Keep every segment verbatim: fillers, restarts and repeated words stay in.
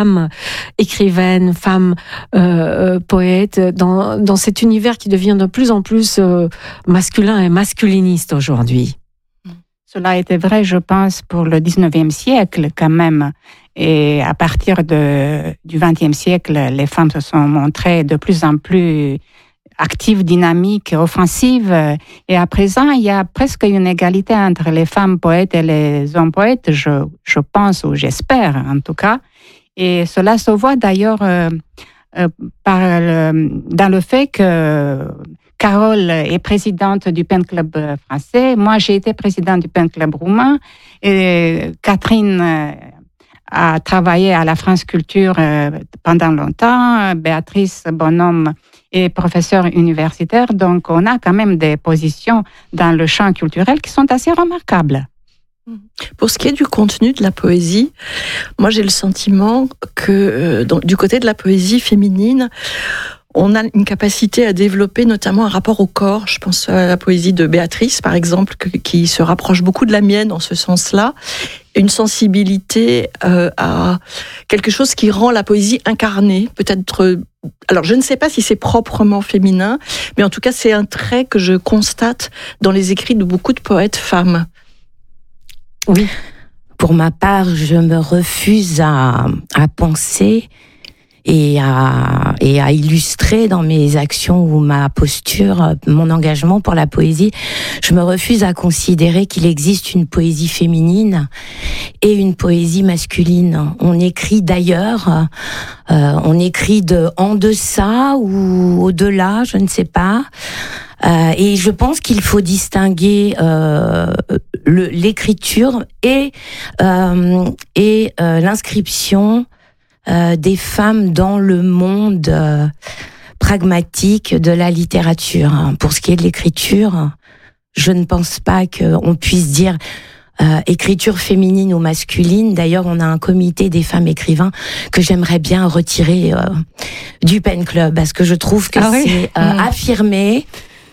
femmes écrivaines, femmes euh, poètes, dans, dans cet univers qui devient de plus en plus euh, masculin et masculiniste aujourd'hui. Cela était vrai, je pense, pour le dix-neuvième siècle quand même. Et à partir de, du vingtième siècle, les femmes se sont montrées de plus en plus actives, dynamiques, offensives. Et à présent, il y a presque une égalité entre les femmes poètes et les hommes poètes, je, je pense, ou j'espère en tout cas. Et cela se voit d'ailleurs euh, euh, par le, dans le fait que Carole est présidente du Pen Club français. Moi, j'ai été présidente du Pen Club roumain. Et Catherine a travaillé à la France Culture pendant longtemps. Béatrice Bonhomme est professeure universitaire. Donc, on a quand même des positions dans le champ culturel qui sont assez remarquables. Pour ce qui est du contenu de la poésie, moi, j'ai le sentiment que euh, donc, du côté de la poésie féminine, on a une capacité à développer notamment un rapport au corps. Je pense à la poésie de Béatrice, par exemple, qui se rapproche beaucoup de la mienne en ce sens-là. Une sensibilité euh, à quelque chose qui rend la poésie incarnée. Peut-être. Alors, je ne sais pas si c'est proprement féminin, mais en tout cas, c'est un trait que je constate dans les écrits de beaucoup de poètes femmes. Oui. Pour ma part, je me refuse à, à penser et à, et à illustrer dans mes actions ou ma posture, mon engagement pour la poésie. Je me refuse à considérer qu'il existe une poésie féminine et une poésie masculine. On écrit d'ailleurs, euh, on écrit de en deçà ou au-delà, je ne sais pas. Euh, et je pense qu'il faut distinguer euh, le, l'écriture et, euh, et euh, l'inscription Euh, des femmes dans le monde euh, pragmatique de la littérature. Pour ce qui est de l'écriture, je ne pense pas qu'on puisse dire euh, écriture féminine ou masculine. D'ailleurs, on a un comité des femmes écrivains que j'aimerais bien retirer euh, du Pen Club parce que je trouve que ah c'est oui euh, mmh. affirmé,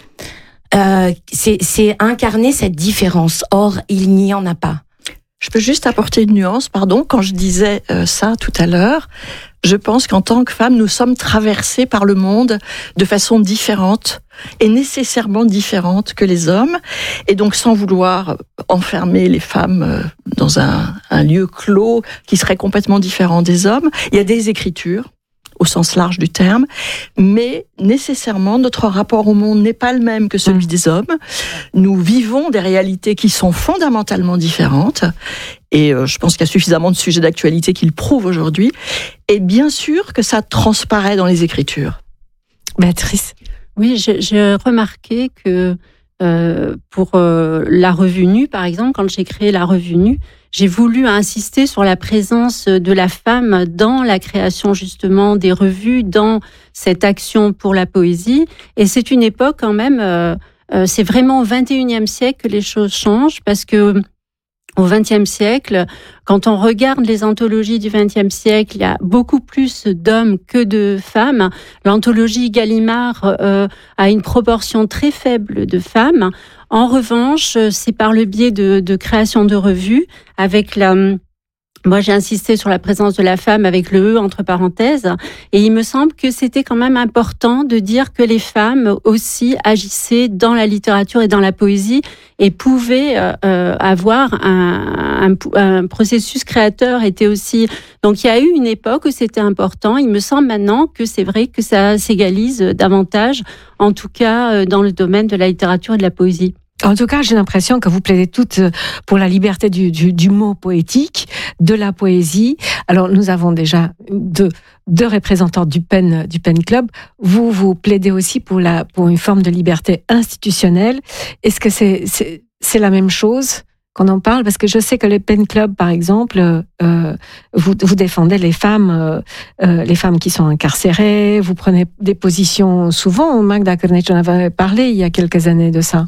euh, c'est, c'est incarner cette différence. Or, il n'y en a pas. Je peux juste apporter une nuance, pardon. Quand je disais euh, ça tout à l'heure, je pense qu'en tant que femmes, nous sommes traversées par le monde de façon différente et nécessairement différente que les hommes. Et donc, sans vouloir enfermer les femmes dans un, un lieu clos qui serait complètement différent des hommes, il y a des écritures, au sens large du terme, mais nécessairement, notre rapport au monde n'est pas le même que celui des hommes. Nous vivons des réalités qui sont fondamentalement différentes, et euh, je pense qu'il y a suffisamment de sujets d'actualité qui le prouvent aujourd'hui, et bien sûr que ça transparaît dans les écritures. Béatrice. Oui, j'ai, j'ai remarqué que euh, pour euh, la revue Nue, par exemple, quand j'ai créé la revue Nue, j'ai voulu insister sur la présence de la femme dans la création justement des revues, dans cette action pour la poésie. Et c'est une époque quand même, euh, euh, c'est vraiment au vingt et unième siècle que les choses changent, parce que au vingtième siècle, quand on regarde les anthologies du vingtième siècle, il y a beaucoup plus d'hommes que de femmes. L'anthologie Gallimard euh, a une proportion très faible de femmes. En revanche, c'est par le biais de, de création de revues, avec la... Moi, j'ai insisté sur la présence de la femme avec le « e » entre parenthèses, et il me semble que c'était quand même important de dire que les femmes aussi agissaient dans la littérature et dans la poésie et pouvaient euh, avoir un, un, un processus créateur était aussi... Donc, il y a eu une époque où c'était important. Il me semble maintenant que c'est vrai que ça s'égalise davantage, en tout cas dans le domaine de la littérature et de la poésie. En tout cas, j'ai l'impression que vous plaidez toutes pour la liberté du, du, du mot poétique, de la poésie. Alors, nous avons déjà deux, deux représentants du Pen, du Pen Club. Vous, vous plaidez aussi pour, la, pour une forme de liberté institutionnelle. Est-ce que c'est, c'est, c'est la même chose qu'on en parle? Parce que je sais que le Pen Club, par exemple, euh, vous, vous défendez les femmes, euh, euh, les femmes qui sont incarcérées. Vous prenez des positions souvent. Magda Krnec en avait parlé il y a quelques années de ça.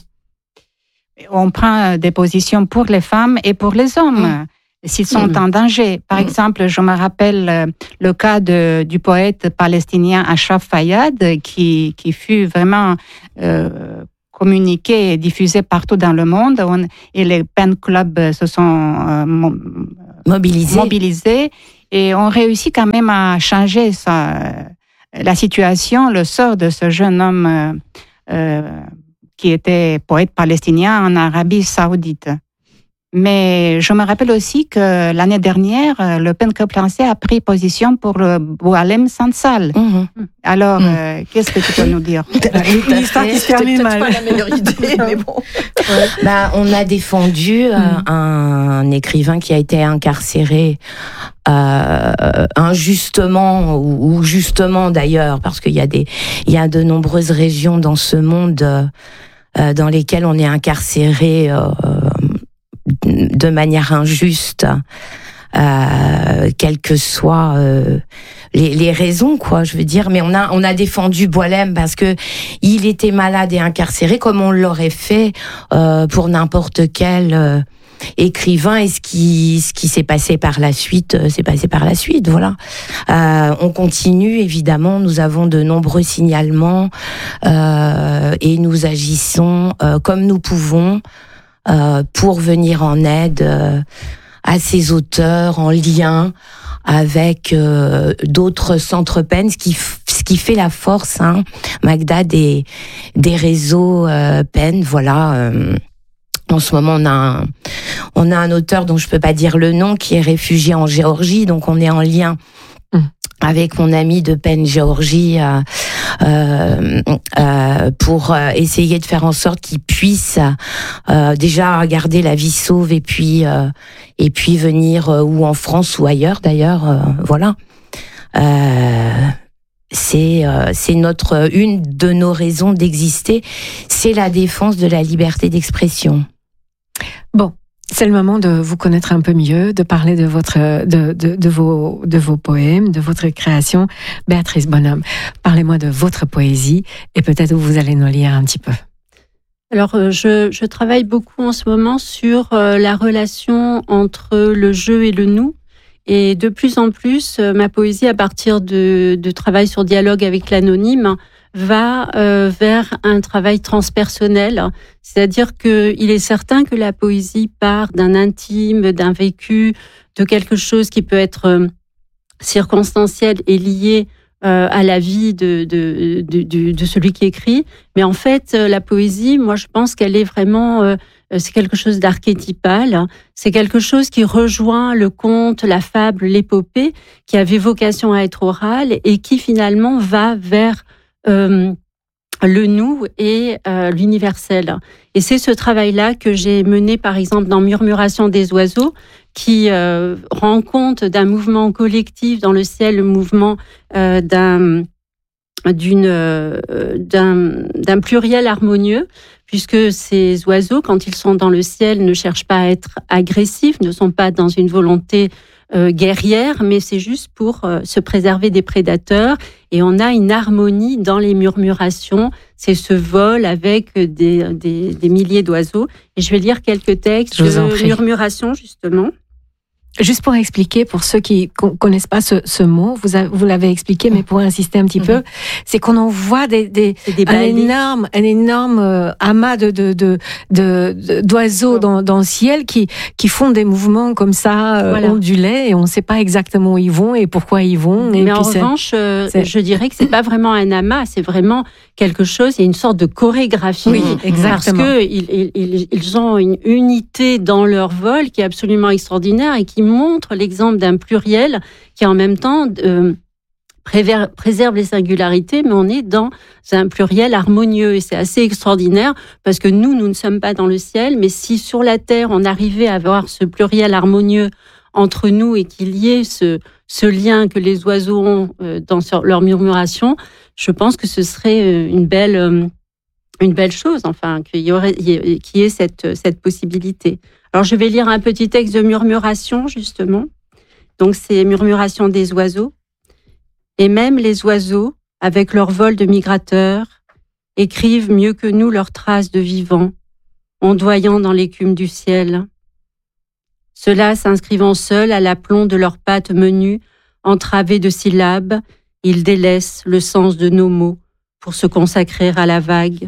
On prend des positions pour les femmes et pour les hommes, mmh. s'ils sont mmh. en danger. Par mmh. exemple, je me rappelle le cas de, du poète palestinien Ashraf Fayyad, qui, qui fut vraiment euh, communiqué et diffusé partout dans le monde. On, et les Pen Club se sont euh, mo- mobilisés. mobilisés. Et on réussit quand même à changer ça, la situation, le sort de ce jeune homme euh, euh, qui était poète palestinien en Arabie Saoudite. Mais je me rappelle aussi que l'année dernière, le Pen Club français a pris position pour le Boualem Sansal. Mmh. Alors, mmh. euh, qu'est-ce que tu peux nous dire? Une histoire qui se termine mal. C'est peut-être pas la meilleure idée, mais bon. Ouais. Bah, on a défendu euh, mmh. un écrivain qui a été incarcéré euh, injustement ou, ou justement d'ailleurs, parce qu'il y a des, il y a de nombreuses régions dans ce monde euh, dans lesquelles on est incarcéré. Euh, de manière injuste, euh, quelles que soient euh, les, les raisons, quoi. Je veux dire, mais on a on a défendu Boualem parce que il était malade et incarcéré, comme on l'aurait fait euh, pour n'importe quel euh, écrivain. Et ce qui ce qui s'est passé par la suite, euh, s'est passé par la suite. Voilà. Euh, on continue évidemment. Nous avons de nombreux signalements euh, et nous agissons euh, comme nous pouvons. Euh, pour venir en aide euh, à ces auteurs en lien avec euh, d'autres centres Pen, ce qui f- ce qui fait la force, hein, Magda, des des réseaux euh, Pen. Voilà. Euh, en ce moment, on a un, on a un auteur dont je peux pas dire le nom qui est réfugié en Géorgie, donc on est en lien avec mon ami de Pen Géorgie euh, euh, euh, pour euh, essayer de faire en sorte qu'il puisse euh, déjà garder la vie sauve et puis euh, et puis venir euh, ou en France ou ailleurs d'ailleurs, euh, voilà. Euh, c'est euh, c'est notre une de nos raisons d'exister, c'est la défense de la liberté d'expression. Bon. C'est le moment de vous connaître un peu mieux, de parler de votre, de, de, de vos, de vos poèmes, de votre création. Béatrice Bonhomme, parlez-moi de votre poésie et peut-être vous allez nous lire un petit peu. Alors, je, je travaille beaucoup en ce moment sur la relation entre le je et le nous. Et de plus en plus, ma poésie, à partir de, de travail sur dialogue avec l'anonyme, va euh, vers un travail transpersonnel, c'est-à-dire que il est certain que la poésie part d'un intime, d'un vécu, de quelque chose qui peut être euh, circonstanciel et lié euh, à la vie de, de, de, de, de celui qui écrit. Mais en fait, la poésie, moi, je pense qu'elle est vraiment, euh, c'est quelque chose d'archétypal. C'est quelque chose qui rejoint le conte, la fable, l'épopée, qui avait vocation à être orale et qui finalement va vers Euh, le nous et euh, l'universel. Et c'est ce travail-là que j'ai mené, par exemple, dans Murmuration des oiseaux, qui euh, rend compte d'un mouvement collectif dans le ciel, le mouvement euh, d'un, d'une, euh, d'un, d'un pluriel harmonieux, puisque ces oiseaux, quand ils sont dans le ciel, ne cherchent pas à être agressifs, ne sont pas dans une volonté Euh, guerrière, mais c'est juste pour euh, se préserver des prédateurs. Et on a une harmonie dans les murmurations. C'est ce vol avec des, des, des milliers d'oiseaux. Et je vais lire quelques textes de murmuration, justement. Juste pour expliquer, pour ceux qui ne connaissent pas ce, ce mot, vous, a, vous l'avez expliqué, mais pour insister un petit mmh. peu, c'est qu'on en voit des, des, des un énorme, un énorme euh, amas de, de, de, de, de, d'oiseaux dans, dans le ciel qui, qui font des mouvements comme ça, euh, voilà. ondulés, et on ne sait pas exactement où ils vont et pourquoi ils vont. Et mais puis en c'est, revanche, euh, c'est... je dirais que c'est pas vraiment un amas, c'est vraiment quelque chose, il y a une sorte de chorégraphie. Oui, exactement. Parce qu'ils ils, ils ont une unité dans leur vol qui est absolument extraordinaire et qui montre l'exemple d'un pluriel qui en même temps euh, préserve les singularités, mais on est dans un pluriel harmonieux et c'est assez extraordinaire parce que nous, nous ne sommes pas dans le ciel, mais si sur la terre on arrivait à avoir ce pluriel harmonieux entre nous et qu'il y ait ce, ce lien que les oiseaux ont euh, dans leur murmuration, je pense que ce serait une belle, euh, une belle chose, enfin, qu'il y aurait, qu'il y ait cette, cette possibilité. Alors, je vais lire un petit texte de murmuration, justement. Donc, c'est Murmuration des oiseaux. Et même les oiseaux, avec leur vol de migrateurs, écrivent mieux que nous leurs traces de vivants, ondoyant dans l'écume du ciel. Ceux-là s'inscrivant seuls à l'aplomb de leurs pattes menues, entravées de syllabes, ils délaissent le sens de nos mots pour se consacrer à la vague.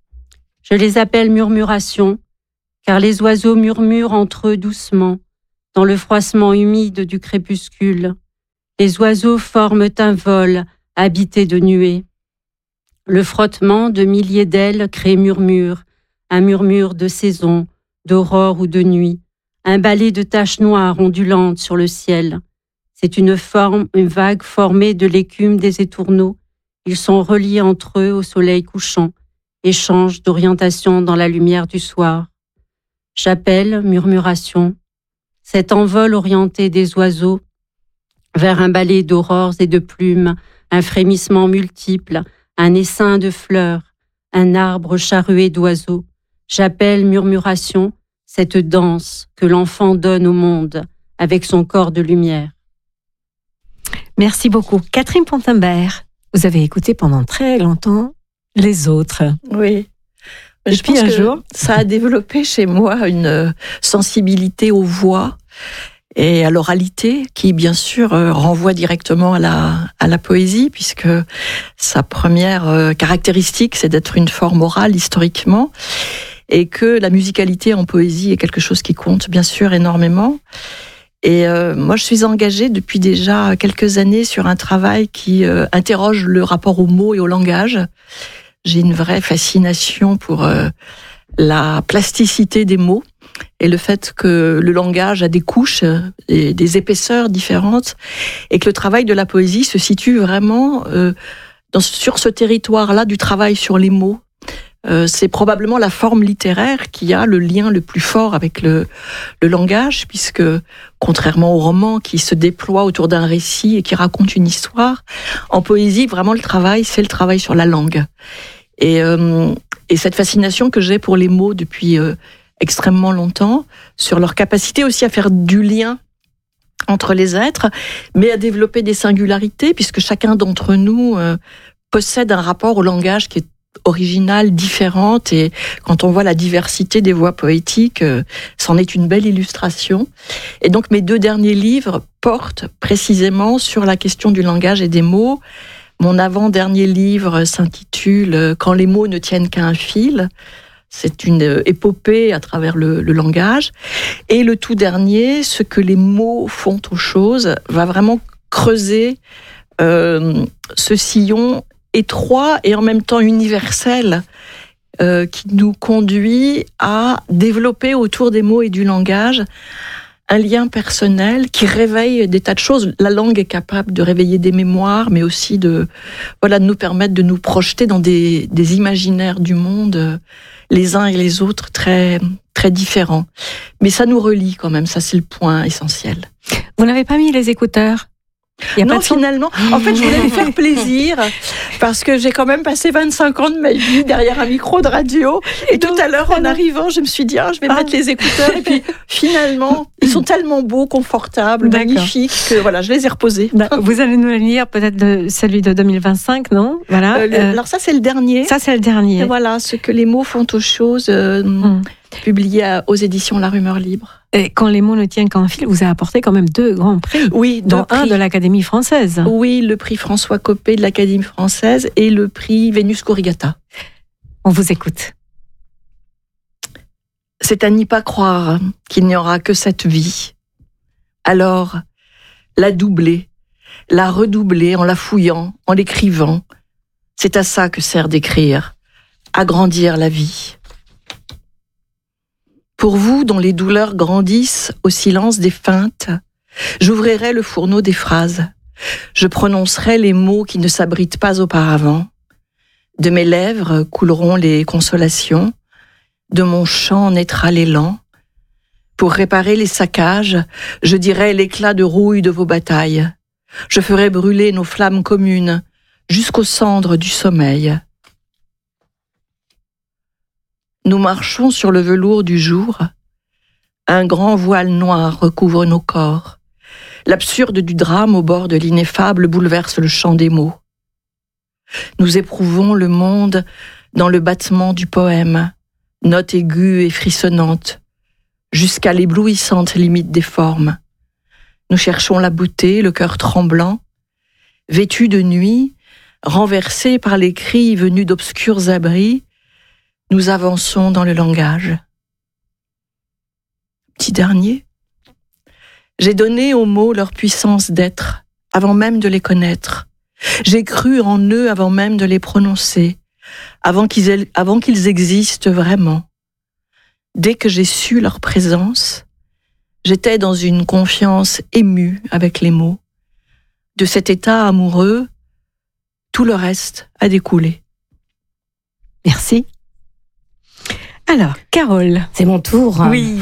Je les appelle murmurations, car les oiseaux murmurent entre eux doucement, dans le froissement humide du crépuscule. Les oiseaux forment un vol habité de nuées. Le frottement de milliers d'ailes crée murmure, un murmure de saison, d'aurore ou de nuit, un balai de taches noires ondulantes sur le ciel. C'est une forme, une vague formée de l'écume des étourneaux. Ils sont reliés entre eux au soleil couchant et changent d'orientation dans la lumière du soir. Chapelle, murmuration, cet envol orienté des oiseaux vers un balai d'aurores et de plumes, un frémissement multiple, un essaim de fleurs, un arbre charrué d'oiseaux. Chapelle, murmuration, cette danse que l'enfant donne au monde avec son corps de lumière. Merci beaucoup. Catherine Pontimbert, vous avez écouté pendant très longtemps les autres. Oui. Et Je puis pense un que jour, ça a développé chez moi une sensibilité aux voix et à l'oralité qui, bien sûr, renvoie directement à la, à la poésie, puisque sa première caractéristique, c'est d'être une forme orale historiquement, et que la musicalité en poésie est quelque chose qui compte, bien sûr, énormément. Et euh, moi, je suis engagée depuis déjà quelques années sur un travail qui euh, interroge le rapport aux mots et au langage. J'ai une vraie fascination pour euh, la plasticité des mots et le fait que le langage a des couches et des épaisseurs différentes, et que le travail de la poésie se situe vraiment euh, dans, sur ce territoire-là du travail sur les mots. Euh, c'est probablement la forme littéraire qui a le lien le plus fort avec le, le langage, puisque contrairement au roman qui se déploie autour d'un récit et qui raconte une histoire, en poésie, vraiment le travail, c'est le travail sur la langue. Et, euh, et cette fascination que j'ai pour les mots depuis euh, extrêmement longtemps, sur leur capacité aussi à faire du lien entre les êtres, mais à développer des singularités, puisque chacun d'entre nous euh, possède un rapport au langage qui est originale, différente, et quand on voit la diversité des voix poétiques, euh, c'en est une belle illustration. Et donc mes deux derniers livres portent précisément sur la question du langage et des mots. Mon avant-dernier livre s'intitule « Quand les mots ne tiennent qu'à un fil ». C'est une épopée à travers le, le langage. Et le tout dernier, « Ce que les mots font aux choses », va vraiment creuser euh, ce sillon étroit et en même temps universel euh, qui nous conduit à développer autour des mots et du langage un lien personnel qui réveille des tas de choses. La langue est capable de réveiller des mémoires, mais aussi de, voilà, de nous permettre de nous projeter dans des, des imaginaires du monde, euh, les uns et les autres très, très différents. Mais ça nous relie quand même, ça c'est le point essentiel. Vous n'avez pas mis les écouteurs ? Y a non, pas de son finalement, en fait, je voulais lui faire plaisir parce que j'ai quand même passé vingt-cinq ans de ma vie derrière un micro de radio. Et tout à l'heure, en arrivant, je me suis dit, ah, je vais Ah. mettre les écouteurs. Et puis, finalement, ils sont tellement beaux, confortables, D'accord. magnifiques que voilà, je les ai reposés. Vous allez nous lire peut-être de celui de deux mille vingt-cinq, non ? Voilà. Euh, le- Euh, alors ça, c'est le dernier. ça, c'est le dernier. Et voilà, ce que les mots font aux choses, euh, Hum. publié à- aux éditions La Rumeur Libre. Et quand les mots ne tiennent qu'à un fil, vous avez apporté quand même deux grands prix, Oui, deux dont un prix. de l'Académie française. Oui, le prix François Copé de l'Académie française et le prix Vénus Corrigata. On vous écoute. C'est à n'y pas croire qu'il n'y aura que cette vie. Alors, la doubler, la redoubler en la fouillant, en l'écrivant. C'est à ça que sert d'écrire, agrandir la vie. Pour vous, dont les douleurs grandissent au silence des feintes, j'ouvrirai le fourneau des phrases. Je prononcerai les mots qui ne s'abritent pas auparavant. De mes lèvres couleront les consolations. De mon chant naîtra l'élan. Pour réparer les saccages, je dirai l'éclat de rouille de vos batailles. Je ferai brûler nos flammes communes jusqu'aux cendres du sommeil. Nous marchons sur le velours du jour. Un grand voile noir recouvre nos corps. L'absurde du drame au bord de l'ineffable bouleverse le chant des mots. Nous éprouvons le monde dans le battement du poème, note aiguë et frissonnante, jusqu'à l'éblouissante limite des formes. Nous cherchons la beauté, le cœur tremblant, vêtus de nuit, renversés par les cris venus d'obscurs abris, nous avançons dans le langage. Petit dernier. J'ai donné aux mots leur puissance d'être, avant même de les connaître. J'ai cru en eux avant même de les prononcer, avant qu'ils, avant qu'ils existent vraiment. Dès que j'ai su leur présence, j'étais dans une confiance émue avec les mots. De cet état amoureux, tout le reste a découlé. Merci. Alors, Carole. C'est mon tour. Oui.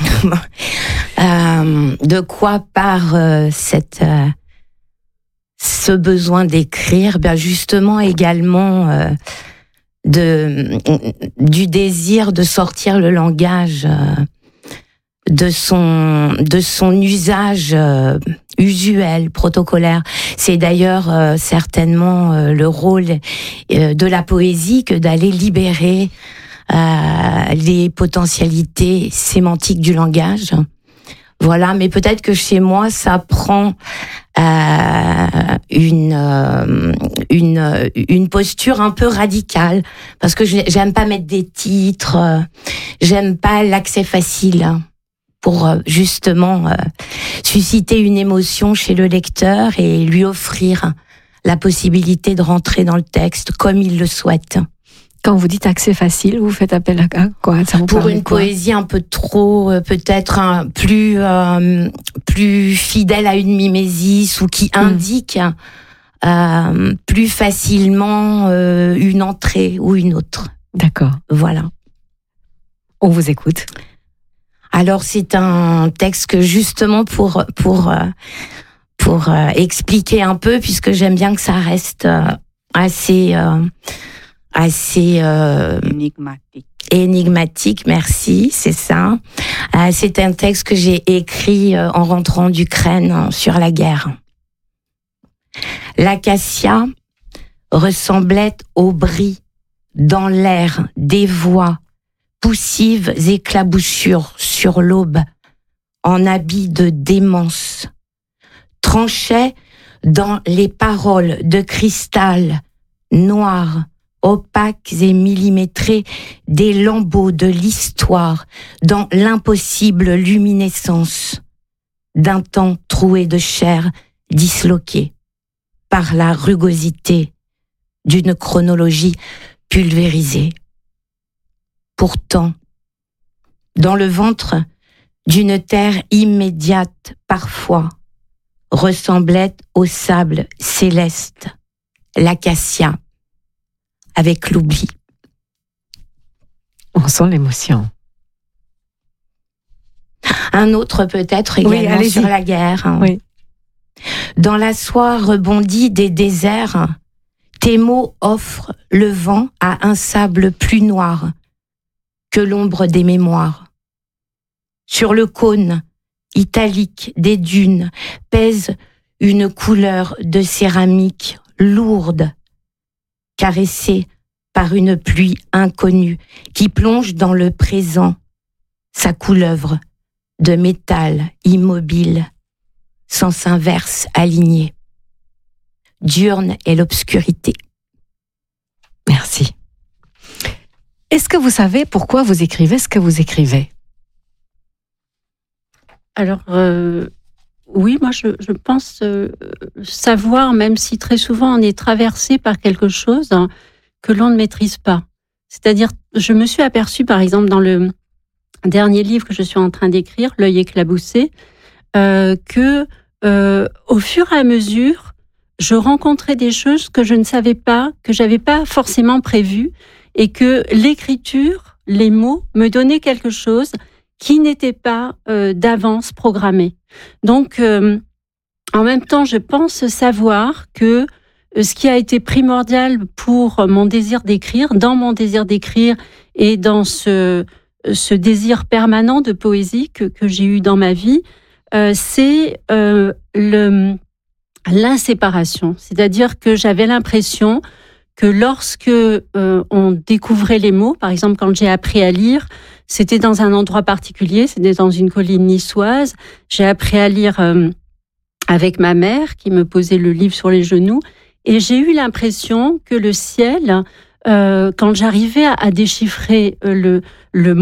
euh, de quoi part euh, cette, euh, ce besoin d'écrire? Ben justement également euh, de, du désir de sortir le langage euh, de son, de son usage euh, usuel, protocolaire. C'est d'ailleurs euh, certainement euh, le rôle euh, de la poésie que d'aller libérer Euh, les potentialités sémantiques du langage. Voilà, mais peut-être que chez moi, ça prend euh, une, euh, une, une posture un peu radicale, parce que j'aime pas mettre des titres, euh, j'aime pas l'accès facile pour euh, justement euh, susciter une émotion chez le lecteur et lui offrir la possibilité de rentrer dans le texte comme il le souhaite. Quand vous dites accès facile, vous faites appel à quoi? Ça vous Pour une quoi poésie un peu trop, euh, peut-être un, plus euh, plus fidèle à une mimésis ou qui indique mmh. euh, plus facilement euh, une entrée ou une autre. D'accord. Voilà. On vous écoute. Alors c'est un texte que justement pour pour euh, pour euh, expliquer un peu, puisque j'aime bien que ça reste euh, assez euh, assez euh, énigmatique. Énigmatique, merci, c'est ça. Euh, c'est un texte que j'ai écrit euh, en rentrant d'Ukraine sur la guerre. L'acacia ressemblait au bris dans l'air des voix, poussives éclaboussures sur l'aube, en habit de démence, tranchait dans les paroles de cristal noir, opaques et millimétrés, des lambeaux de l'histoire dans l'impossible luminescence d'un temps troué de chair disloqué par la rugosité d'une chronologie pulvérisée. Pourtant, dans le ventre d'une terre immédiate parfois, ressemblait au sable céleste, l'acacia, avec l'oubli. On sent l'émotion. Un autre peut-être également oui, sur la guerre. Oui. Dans la soie rebondie des déserts, tes mots offrent le vent à un sable plus noir que l'ombre des mémoires. Sur le cône italique des dunes pèse une couleur de céramique lourde, caressée par une pluie inconnue qui plonge dans le présent sa couleuvre de métal immobile, sens inverse aligné. Diurne est l'obscurité. Merci. Est-ce que vous savez pourquoi vous écrivez ce que vous écrivez? Alors, euh, oui, moi je, je pense euh, savoir, même si très souvent on est traversé par quelque chose hein, que l'on ne maîtrise pas. C'est-à-dire, je me suis aperçue, par exemple, dans le dernier livre que je suis en train d'écrire, L'œil éclaboussé, euh, que euh, au fur et à mesure, je rencontrais des choses que je ne savais pas, que j'avais pas forcément prévues, et que l'écriture, les mots, me donnaient quelque chose qui n'était pas euh, d'avance programmé. Donc, euh, en même temps, je pense savoir que euh, ce qui a été primordial pour mon désir d'écrire, dans mon désir d'écrire et dans ce, ce désir permanent de poésie que, que j'ai eu dans ma vie, euh, c'est euh, le, l'inséparation. C'est-à-dire que j'avais l'impression que lorsque euh, on découvrait les mots, par exemple quand j'ai appris à lire, c'était dans un endroit particulier, c'était dans une colline niçoise. J'ai appris à lire euh, avec ma mère qui me posait le livre sur les genoux et j'ai eu l'impression que le ciel, euh, quand j'arrivais à, à déchiffrer le, le mot,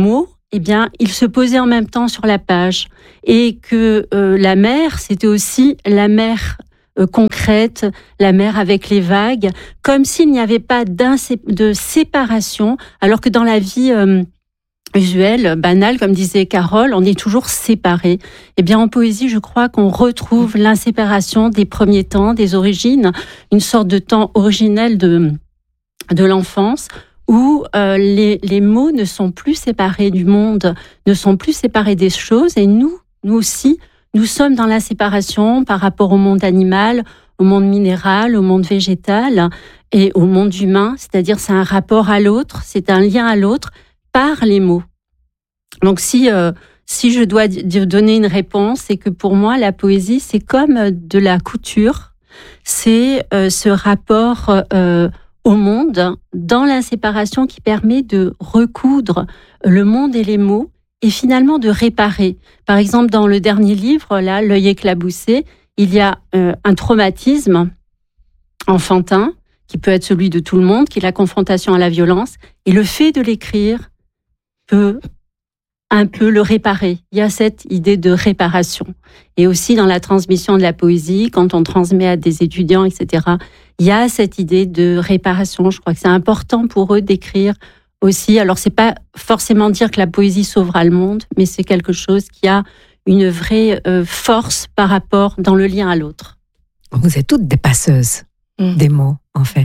eh bien, il se posait en même temps sur la page. Et que euh, la mer, c'était aussi la mer euh, concrète, la mer avec les vagues, comme s'il n'y avait pas de séparation, alors que dans la vie euh, usuelle, banale, comme disait Carole, on est toujours séparés. Eh bien, en poésie, je crois qu'on retrouve l'inséparation des premiers temps, des origines, une sorte de temps originel de, de l'enfance, où euh, les, les mots ne sont plus séparés du monde, ne sont plus séparés des choses, et nous, nous aussi, nous sommes dans la séparation par rapport au monde animal, au monde minéral, au monde végétal et au monde humain, c'est-à-dire c'est un rapport à l'autre, c'est un lien à l'autre par les mots. Donc si, euh, si je dois d- donner une réponse, c'est que pour moi, la poésie, c'est comme de la couture, c'est euh, ce rapport euh, au monde dans la séparation qui permet de recoudre le monde et les mots et finalement de réparer. Par exemple, dans le dernier livre, là, L'œil éclaboussé, il y a euh, un traumatisme enfantin qui peut être celui de tout le monde, qui est la confrontation à la violence, et le fait de l'écrire peut un peu le réparer. Il y a cette idée de réparation. Et aussi dans la transmission de la poésie, quand on transmet à des étudiants, et cetera, il y a cette idée de réparation. Je crois que c'est important pour eux d'écrire aussi. Alors, c'est pas forcément dire que la poésie sauvera le monde, mais c'est quelque chose qui a une vraie euh, force par rapport dans le lien à l'autre. Vous êtes toutes des passeuses mmh. des mots, en fait.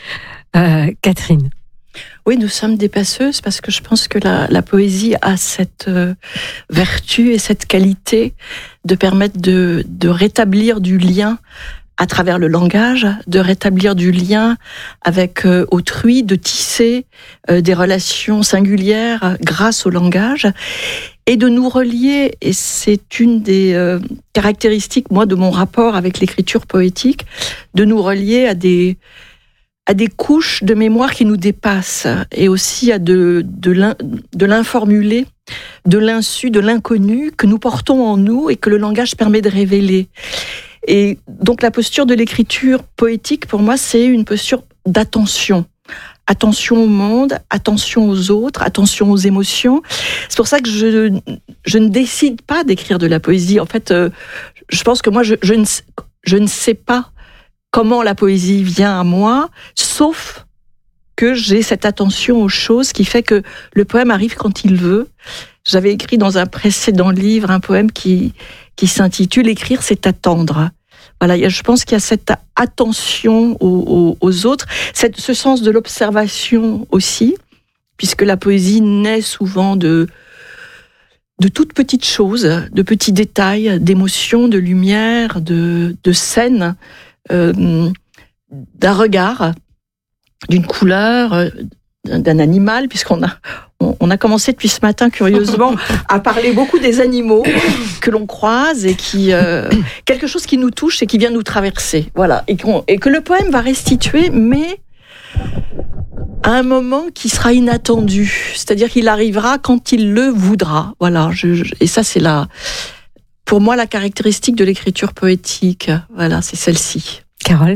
Euh, Catherine. Oui, nous sommes des passeuses parce que je pense que la, la poésie a cette euh, vertu et cette qualité de permettre de, de rétablir du lien à travers le langage, de rétablir du lien avec euh, autrui, de tisser euh, des relations singulières grâce au langage et de nous relier, et c'est une des euh, caractéristiques, moi, de mon rapport avec l'écriture poétique, de nous relier à des, à des couches de mémoire qui nous dépassent et aussi à de, de, l'in, de l'informulé, de l'insu, de l'inconnu que nous portons en nous et que le langage permet de révéler. Et donc la posture de l'écriture poétique, pour moi, c'est une posture d'attention. Attention au monde, attention aux autres, attention aux émotions. C'est pour ça que je, je ne décide pas d'écrire de la poésie. En fait, euh, je pense que moi, je, je, ne, je ne sais pas comment la poésie vient à moi, sauf que j'ai cette attention aux choses qui fait que le poème arrive quand il veut. J'avais écrit dans un précédent livre un poème qui, qui s'intitule « Écrire, c'est attendre ». Voilà, je pense qu'il y a cette attention aux, aux, aux autres, cette, ce sens de l'observation aussi, puisque la poésie naît souvent de, de toutes petites choses, de petits détails, d'émotions, de lumière, de, de scènes, euh, d'un regard, d'une couleur, d'un animal, puisqu'on a, on a commencé depuis ce matin, curieusement, à parler beaucoup des animaux que l'on croise et qui, euh, quelque chose qui nous touche et qui vient nous traverser. Voilà. Et, qu'on, et que le poème va restituer, mais à un moment qui sera inattendu. C'est-à-dire qu'il arrivera quand il le voudra. Voilà. Je, je, et ça, c'est la, pour moi, la caractéristique de l'écriture poétique. Voilà, c'est celle-ci. Carole?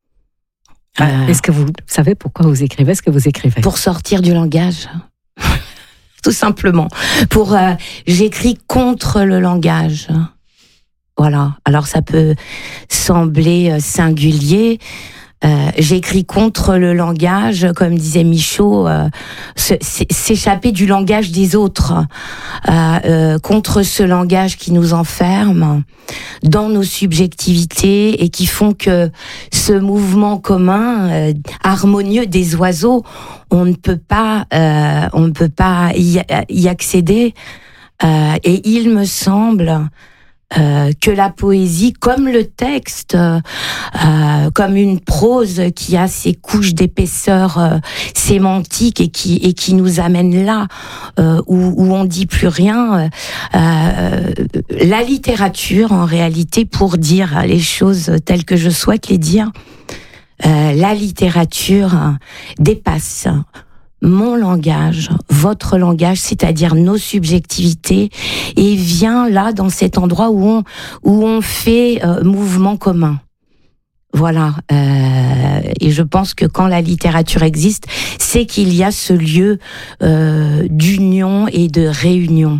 Euh, Est-ce que vous savez pourquoi vous écrivez ce que vous écrivez? Pour sortir du langage, tout simplement. Pour euh, j'écris contre le langage. Voilà. Alors ça peut sembler singulier. Euh, j'écris contre le langage, comme disait Michaud, euh, s'échapper du langage des autres, euh, euh, contre ce langage qui nous enferme dans nos subjectivités et qui font que ce mouvement commun, euh, harmonieux des oiseaux, on ne peut pas, euh, on ne peut pas y, y accéder. Euh, et il me semble Euh, que la poésie, comme le texte, euh, comme une prose qui a ses couches d'épaisseur euh, sémantique et qui et qui nous amène là euh, où, où on dit plus rien. Euh, la littérature, en réalité, pour dire les choses telles que je souhaite les dire, euh, la littérature dépasse mon langage, votre langage, c'est-à-dire nos subjectivités, et vient là dans cet endroit où on où on fait euh, mouvement commun. Voilà. Euh, et je pense que quand la littérature existe, c'est qu'il y a ce lieu euh, d'union et de réunion.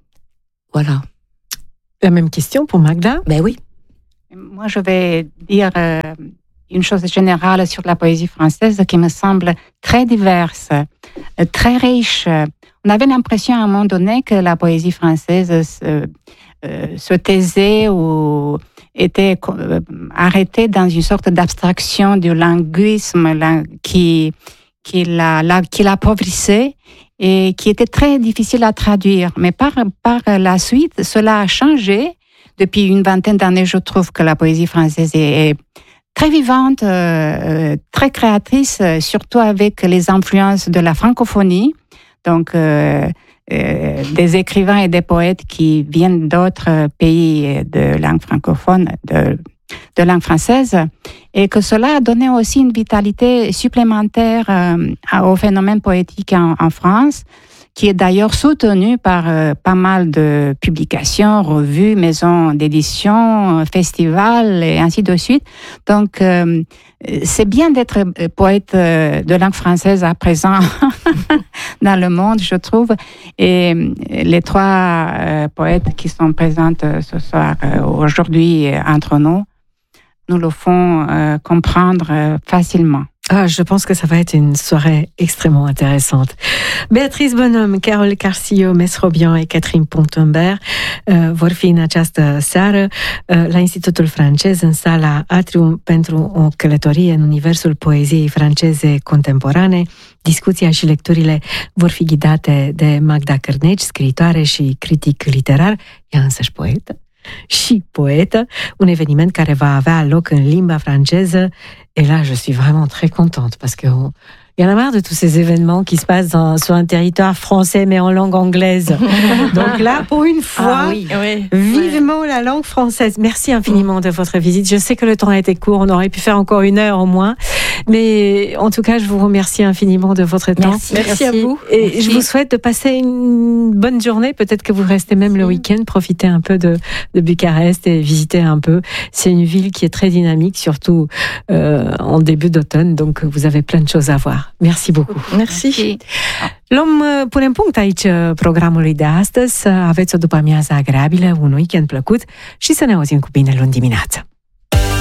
Voilà. La même question pour Magda? Ben oui. Moi, je vais dire euh, une chose générale sur la poésie française qui me semble très diverse, euh, très riche. On avait l'impression à un moment donné que la poésie française se, euh, se taisait ou était euh, arrêtée dans une sorte d'abstraction du linguisme là, qui, qui, la, la, qui l'appauvrissait et qui était très difficile à traduire. Mais par, par la suite, cela a changé. Depuis une vingtaine d'années, je trouve que la poésie française est, est très vivante, euh, très créatrice, surtout avec les influences de la francophonie. Donc, euh, euh, des écrivains et des poètes qui viennent d'autres pays de langue francophone, de, de langue française, et que cela a donné aussi une vitalité supplémentaire euh, au phénomène poétique en, en France, qui est d'ailleurs soutenu par euh, pas mal de publications, revues, maisons d'édition, festivals et ainsi de suite. Donc, euh, c'est bien d'être poète de langue française à présent dans le monde, je trouve. Et les trois euh, poètes qui sont présents ce soir, euh, aujourd'hui, entre nous, nous le font euh, comprendre euh, facilement. Ah, je pense que ça va être une soirée extrêmement intéressante. Béatrice Bonhomme, Carol Carcillo, Mesrobian et Catherine Pontember uh, vor fi în această seară uh, la Institutul Francez, în sala Atrium, pentru o călătorie în universul poeziei franceze contemporane. Discuția și lecturile vor fi ghidate de Magda Cârneci, scriitoare și critic literar, ea însăși poetă și poète, un événement care va avea loc în limba franceză. Et là, je suis vraiment très contente parce que on, il y en a marre de tous ces événements qui se passent dans, sur un territoire français mais en langue anglaise. Donc là, pour une fois, ah, oui, oui, vivement oui. la langue française. Merci infiniment de votre visite. Je sais que le temps a été court, on aurait pu faire encore une heure au moins. Mais en tout cas, je vous remercie infiniment de votre temps. Merci, Merci, Merci. à vous. Et Merci. je vous souhaite de passer une bonne journée. Peut-être que vous restez même le week-end, profiter un peu de, de Bucarest et visiter un peu. C'est une ville qui est très dynamique, surtout euh, en début d'automne. Donc, vous avez plein de choses à voir. Merci beaucoup. Merci. Luăm, punem punct aici programului de astăzi. Să aveți o după-amiază agreabilă, un weekend plăcut și să ne auzim cu bine luni dimineață.